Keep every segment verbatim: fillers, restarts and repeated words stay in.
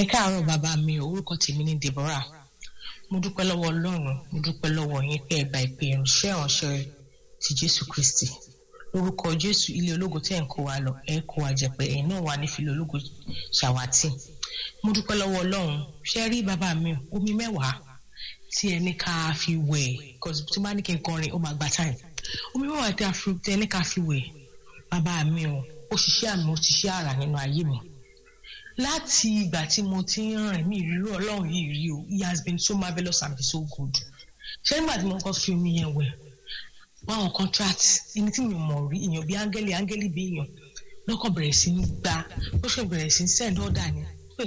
Ẹ káàárọ̀ bàbá mi, orúkọ tèmi ni Deborah. Mo dúpẹ́ lọ́wọ́ Ọlọ́run, mo dúpẹ́ lọ́wọ́ yín pé ẹ gba ìpè ìránṣẹ́ ìránṣẹ́ ti Jésù Kristi. Lórúkọ Jésù, ilé ológo tẹ́ ń kó wa lọ, ẹ kó wa jẹ pé ẹ̀yin náà wà ní fìlẹ̀ ológo ṣàwátì. Mo dúpẹ́ lọ́wọ́ Ọlọ́run. Ṣé rí bàbá mi, omi mẹ́wàá tí ẹ ní ká fi wẹ̀, because tí bá ní kí n kọrin ó máa gba time. Omi mẹ́wàá tí a fi tẹ́ ní ká fi wẹ̀, bàbá mi o, ó ṣiṣẹ́ àmì, ó ṣiṣẹ́ àrà nínú ayé mi. Láti ìgbà tí mo ti ń rìn mí ìrírí Ọlọ́run yìí rí o, he has been so marvelous and so good. Ṣé nígbà tí mo kọ́ fi omi yẹn wẹ̀, báwọn contract ẹni tí mi mọ̀ rí èèyàn bí áńgẹ́lì áńgẹ́lì bí èèyàn lọ́kàn bẹ̀rẹ̀ sí ní gba, ó ṣe bẹ̀rẹ̀ sí ní send order ni,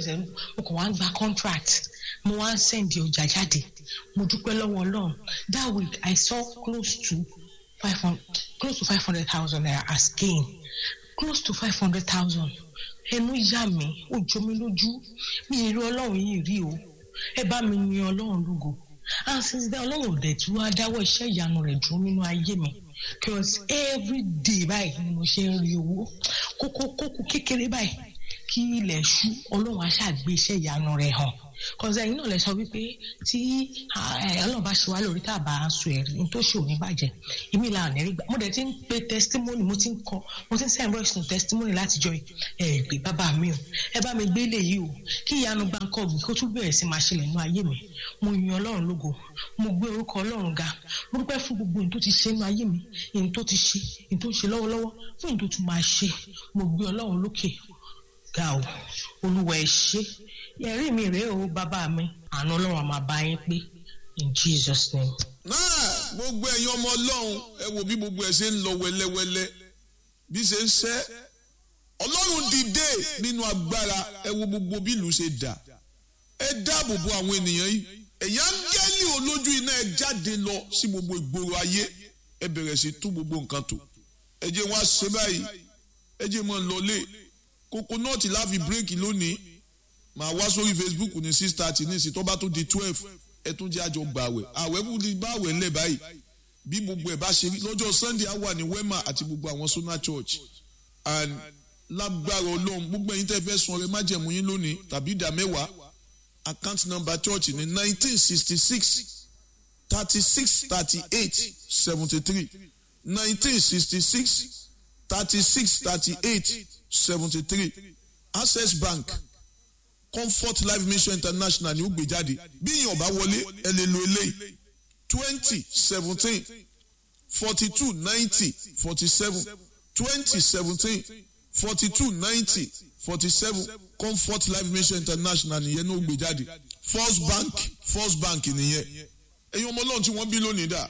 mo kàn wá ń gba contract, mo wá ń send ọjà jáde. Mo dúpẹ́ lọ́wọ́ Ọlọ́run. That week I saw close to five hundred, close to five hundred thousand naira as gain, close to five hundred thousand. Ẹnu yà mí, ó jọ mí lójú, mi ìrírí Ọlọ́run yìí rí o. Ẹ bá mi yin Ọlọ́run lógo. And since then, Ọlọ́run dẹ̀ tí wá dáwọ́ iṣẹ́ ìyanu rẹ̀ dúró nínú ayé mi. Because every day báyìí ni mo ṣe ń rí owó. Kókó kókó kékeré báyìí kí ilẹ̀ ṣú, Ọlọ́run á ṣàgbé iṣẹ́ ìyanu rẹ̀ hàn. Because ẹ̀yin náà lè sọ wípé tí Ọlọ́run bá ṣe wá lórí tá a bá ń sọ ẹ̀rí ní tó ṣe ò ní bàjẹ́. Èmi là ní rí gbà. Mo dẹ̀ ti ń pe testimony, mo ti ń kọ, mo ti ń send voice note testimony láti jọ ẹ̀ gbé bàbá mi o. Ẹ bá mi gbé ilé yìí o. Kí ìyanu gbáǹkọ́ mi kó tún bẹ̀rẹ̀ sí máa ṣẹlẹ̀ nínú ayé mi. Mo yin Ọlọ́run lógo. Mo gbé orúkọ Ọlọ́run ga. Mo dúpẹ́ fún gbogbo ohun tó ti ṣe nínú ayé mi, ohun tó ti ṣe, ohun tó ń ṣe lọ́wọ́lọ́wọ́, fún ohun tó tún máa ṣe. Mo gbé Ọlọ́run lókè ga o. Olúwa ẹ ṣé. Ẹ̀rí mi rèé o bàbá mi. Àánú Ọlọ́run á máa bá yín pé in Jesus name. Náà gbogbo ẹ̀yin ọmọ Ọlọ́run, ẹ wo bí gbogbo ẹ̀ ṣe ń lọ wẹ́lẹ́wẹ́lẹ́ bí ṣe ń ṣẹ́. Ọlọ́run dìde nínú agbára, ẹ wo gbogbo bí ìlú ṣe dà. Ẹ dáàbò bo àwọn ènìyàn yìí. Ẹ̀yin áńgẹ́lì olójú iná ẹ jáde lọ sí gbogbo ìgboro ayé. Ẹ bẹ̀rẹ̀ sí tú gbogbo nǹkan tò. Ẹ jẹ́ wá ṣe báyìí. Ẹ jẹ́ mọ́ lọlé. Kókónọ́ọ̀tì láfi bírèkì lónìí. Màá wá sórí Facebook ní six thirty ní ìsìn tó bá tó di twelve. Ẹ tún jẹ́ àjọ gbààwẹ̀. Àwẹ̀ kú ní bá àwẹ̀ ńlẹ̀ báyìí. Bí gbogbo ẹ̀ bá ṣe rí lọ́jọ́ Sunday á wà ní Wema àti gbogbo àwọn Sona Church. And lágbára Ọlọ́run gbogbo ẹ̀yin tẹ́ fẹ́ sun ọrẹ májẹ̀mú yín lónìí tàbí ìdá mẹ́wàá. Account number church ní nineteen sixty six thirty six thirty eight seventy three nineteen sixty six thirty six thirty eight seventy three Access Bank Comfort Life Mission International ni ó gbé jáde. Bí yín ọba wọlé ẹ lè lo eléyìí twenty seventeen forty two ninety forty seven twenty seventeen forty two ninety forty seven Comfort Life Mission International nìyẹn ló gbé jáde. First Bank First Bank nìyẹn. Ẹ̀yin ọmọ Ọlọ́run tí wọ́n bí lónìí dà.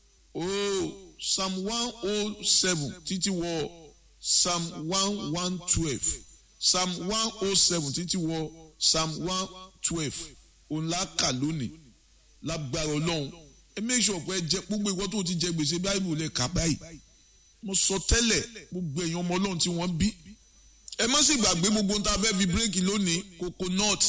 Oh, Psalm one oh seven títí wọ Psalm one one twelve. Psalm one oh seven títí wọ Psalm one twelve. Òun la kà lónìí. Lágbára Ọlọ́run. Ẹ make sure pé ẹ jẹ gbogbo ìwọ tó ti jẹ gbèsè Bible lẹ kà báyìí. Mo sọ tẹ́lẹ̀ gbogbo ẹ̀yin ọmọ Ọlọ́run tí wọ́n bí. Ẹ má sì gbàgbé gbogbo ohun tá a fẹ́ fi bírèkì lónìí, coconut,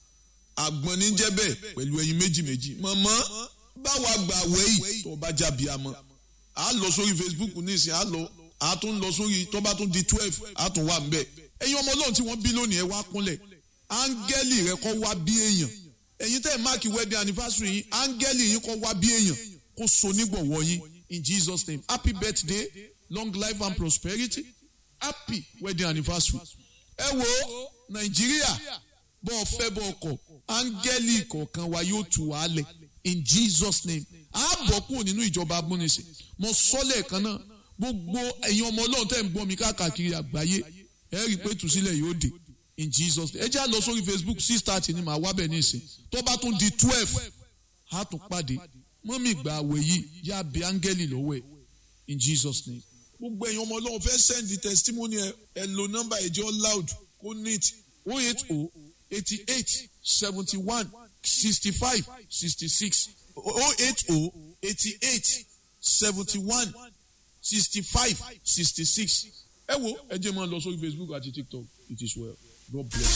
àgbọn ní jẹ́ bẹ́ẹ̀ pẹ̀lú ẹyin méjì méjì. Màmá báwa gbà àwẹ̀ yìí tó bá jábí àmọ́. À lọ sórí Facebook nísìnyí, à lọ, à tún lọ sórí tó bá tún di twelve, à tún wà ńbẹ̀. Ẹ̀yin ọmọ Ọlọ́run tí wọ́n bí lónìí ẹ wá kúnlẹ̀. Áńgẹ́lì rẹ kó wá bí èèyàn. Ẹ̀yin tẹ́ ẹ̀ máàkì wedding anniversary yín, áńgẹ́lì yín kó wá bí èèyàn kó so nígbọ̀wọ́ yín in Jesus name. Happy birthday, long life and prosperity. Happy wedding anniversary. Ẹ wo Nàìjíríà bọ́ ọ fẹ́ bọ́ ọkọ̀ áńgẹ́lì kọ̀ọ̀kan wa yóò tù wá lẹ̀ in Jesus name. A bọ̀ kúrò nínú ìjọba amúnisìn. Mo sọ lẹ́ẹ̀kan náà gbogbo ẹ̀yin ọmọ Ọlọ́run tẹ́ ń gbọ́ mi káàkiri àgbáyé ẹ rí i pé ìtúsílẹ̀ yóò dé in Jesus name. Ẹ jẹ́ á lọ sórí Facebook six thirty ni màá wá bẹ̀ ní ìsìn. Tó bá tún di twelve á tún pàdé. Mọ́mì gbà àwẹ̀ yìí yá bí áńgẹ́lì lọ́wọ́ ẹ̀ in Jesus name. Gbogbo ẹ̀yin ọmọ Ọlọ́run fẹ́ send the testimony ẹ ẹ lo nọ́mbà ẹ̀jẹ̀ loud kó neat oh eight oh eighty eight seventy one sixty five sixty six oh eight oh eighty eight seventy one sixty five sixty six. Ẹ wo ẹ jẹ́ máa lọ sórí Facebook àti TikTok. It is well. God bless.